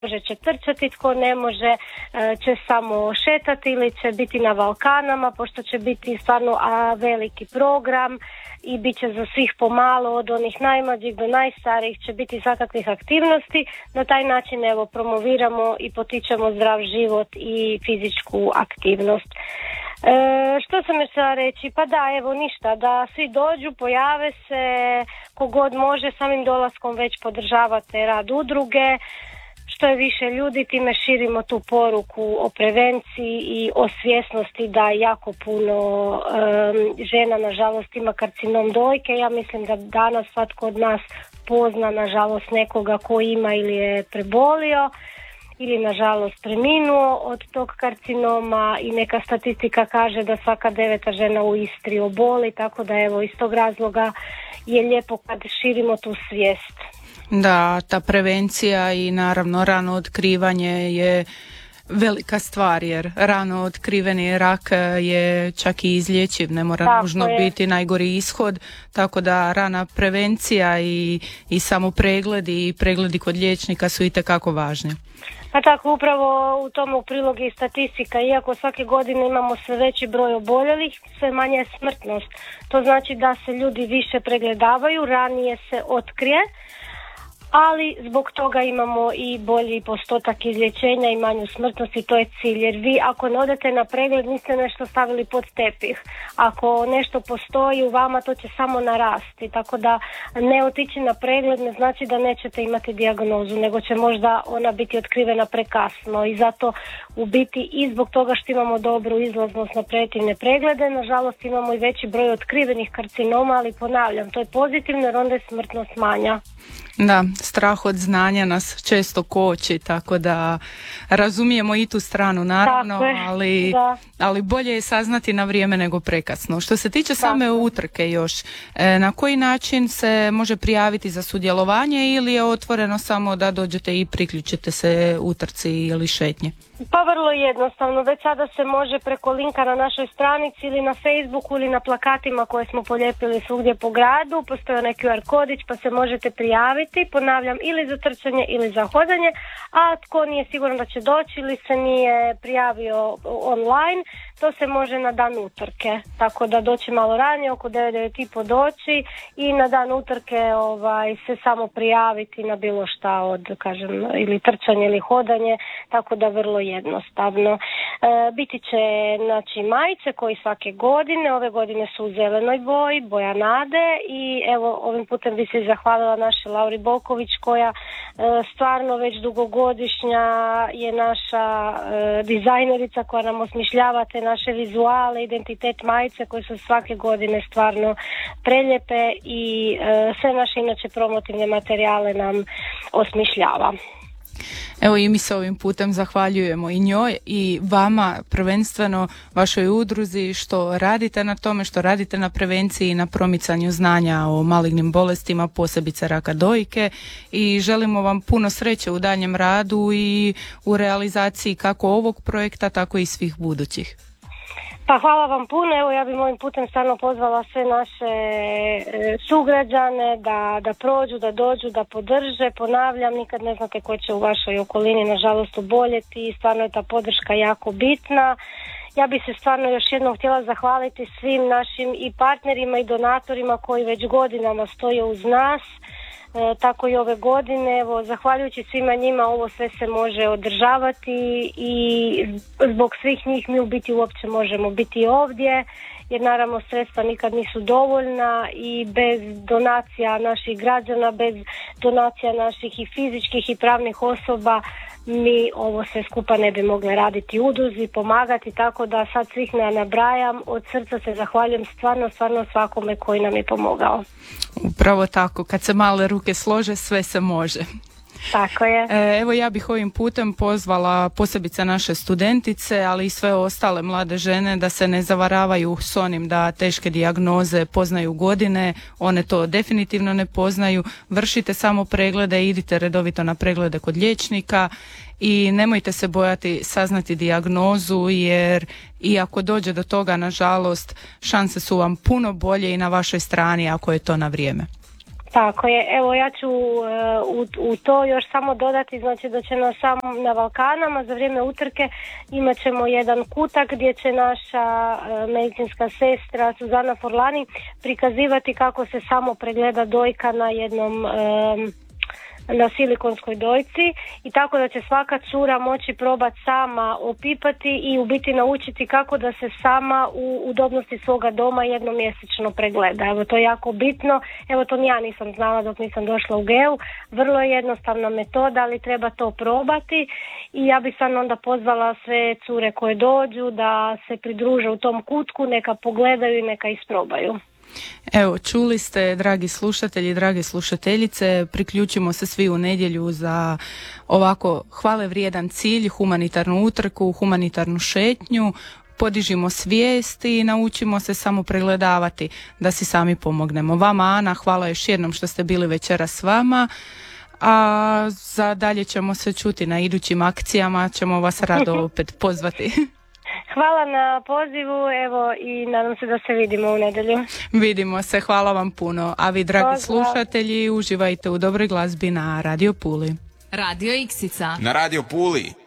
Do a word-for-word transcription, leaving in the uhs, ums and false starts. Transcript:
može će trčati, tko ne može će samo šetati ili će biti na Balkanama, pošto će biti stvarno a, veliki program i bit će za svih pomalo, od onih najmlađih do najstarijih će biti svakakvih aktivnosti. Na taj način evo promoviramo i potičemo zdrav život i fizičku aktivnost. E, što sam još htjela reći? Pa da, evo ništa, da svi dođu, pojave se, kogod može, samim dolaskom već podržavate rad udruge. Što je više ljudi, time širimo tu poruku o prevenciji i o svjesnosti da jako puno um, žena nažalost ima karcinom dojke. Ja mislim da danas svatko od nas pozna nažalost nekoga ko ima ili je prebolio ili nažalost preminuo od tog karcinoma i neka statistika kaže da svaka deveta žena u Istri oboli, tako da evo iz tog razloga je lijepo kad širimo tu svijest. Da, ta prevencija i naravno rano otkrivanje je velika stvar, jer rano otkriveni rak je čak i izlječiv, ne mora tako nužno je. biti najgori ishod, tako da rana prevencija i, i samo pregledi i pregledi kod liječnika su itekako važni. Pa tako, upravo u tomu u prilog i statistika, iako svake godine imamo sve veći broj oboljelih, sve manje je smrtnost. To znači da se ljudi više pregledavaju, ranije se otkrije, ali zbog toga imamo i bolji postotak izlječenja i manju smrtnost i to je cilj. Jer vi ako ne odete na pregled niste nešto stavili pod tepih. Ako nešto postoji u vama to će samo narasti. Tako da ne otići na pregled ne znači da nećete imati dijagnozu, nego će možda ona biti otkrivena prekasno. I zato u biti i zbog toga što imamo dobru izlaznost na preventivne preglede, nažalost imamo i veći broj otkrivenih karcinoma, ali ponavljam, to je pozitivno jer onda je smrtnost manja. Da, strah od znanja nas često koči, tako da razumijemo i tu stranu naravno, ali, ali bolje je saznati na vrijeme nego prekasno. Što se tiče same tako. utrke još, na koji način se može prijaviti za sudjelovanje ili je otvoreno samo da dođete i priključite se utrci ili šetnje? Pa vrlo jednostavno, već sada se može preko linka na našoj stranici ili na Facebooku ili na plakatima koje smo polijepili svugdje po gradu, postoji onaj Q R kodić pa se možete prijaviti, ponavljam, ili za trčanje ili za hodanje, a tko nije siguran da će doći ili se nije prijavio online, to se može na dan utrke, tako da doći malo ranije, oko devet, devet i po doći i na dan utrke ovaj, se samo prijaviti na bilo šta od, kažem, ili trčanje ili hodanje, tako da vrlo jednostavno. E, biti će znači majice koji svake godine, ove godine su u zelenoj boji, boja nade i evo ovim putem bi se zahvalila našoj Lauri Bolković koja e, stvarno već dugogodišnja je naša e, dizajnerica koja nam osmišljava te naše vizuale, identitet majice koje su svake godine stvarno preljepe i e, sve naše inače promotivne materijale nam osmišljava. Evo i mi se ovim putem zahvaljujemo i njoj i vama, prvenstveno vašoj udruzi što radite na tome, što radite na prevenciji i na promicanju znanja o malignim bolestima, posebice raka dojke i želimo vam puno sreće u daljem radu i u realizaciji kako ovog projekta, tako i svih budućih. Pa hvala vam puno, evo ja bih ovim putem stvarno pozvala sve naše e, sugrađane da, da prođu, da dođu, da podrže, ponavljam, nikad ne znate ko će u vašoj okolini nažalost oboljeti i stvarno je ta podrška jako bitna. Ja bih se stvarno još jednom htjela zahvaliti svim našim i partnerima i donatorima koji već godinama stoje uz nas. E, tako i ove godine, evo, zahvaljujući svima njima ovo sve se može održavati i zbog svih njih mi u biti uopće možemo biti ovdje, jer naravno sredstva nikad nisu dovoljna i bez donacija naših građana, bez donacija naših i fizičkih i pravnih osoba mi ovo sve skupa ne bi mogli raditi u udruzi, pomagati, tako da sad svih ne nabrajam, od srca se zahvaljujem stvarno, stvarno svakome koji nam je pomogao. Upravo tako, kad se male ruke slože, sve se može. Tako je. Evo ja bih ovim putem pozvala posebice naše studentice, ali i sve ostale mlade žene da se ne zavaravaju s onim da teške dijagnoze poznaju godine, one to definitivno ne poznaju. Vršite samo preglede, idite redovito na preglede kod liječnika i nemojte se bojati saznati dijagnozu, jer i ako dođe do toga, nažalost, šanse su vam puno bolje i na vašoj strani ako je to na vrijeme. Tako je, evo ja ću uh, u, u to još samo dodati, znači da će na samom na Valkanama za vrijeme utrke imat ćemo jedan kutak gdje će naša uh, medicinska sestra Suzana Forlani prikazivati kako se samo pregleda dojka na jednom um, na silikonskoj dojci i tako da će svaka cura moći probati sama opipati i u biti naučiti kako da se sama u udobnosti svoga doma jednomjesečno pregleda. Evo to je jako bitno, evo to ja nisam znala dok nisam došla u Geu, vrlo je jednostavna metoda, ali treba to probati i ja bih sad onda pozvala sve cure koje dođu da se pridruže u tom kutku, neka pogledaju i neka isprobaju. Evo, čuli ste, dragi slušatelji, drage slušateljice, priključimo se svi u nedjelju za ovako hvale vrijedan cilj, humanitarnu utrku, humanitarnu šetnju, podižimo svijest i naučimo se samo pregledavati da si sami pomognemo. Vama, Ana, hvala još jednom što ste bili večeras s vama, a za dalje ćemo se čuti na idućim akcijama, ćemo vas rado opet pozvati. Hvala na pozivu, evo i nadam se da se vidimo u nedjelju. Vidimo se, hvala vam puno. A vi, dragi Pozdrav. slušatelji, uživajte u dobroj glazbi na Radio Puli. Radio Iksica. Na Radio Puli.